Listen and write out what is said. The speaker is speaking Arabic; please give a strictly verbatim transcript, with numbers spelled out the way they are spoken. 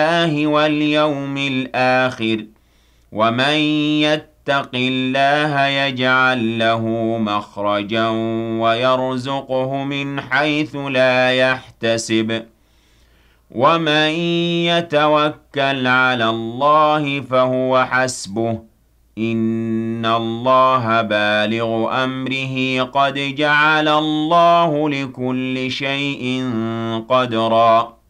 الله واليوم الآخر ومن يتق الله يجعل له مخرجا ويرزقه من حيث لا يحتسب ومن يتوكل على الله فهو حسبه إن الله بالغ أمره قد جعل الله لكل شيء قدرا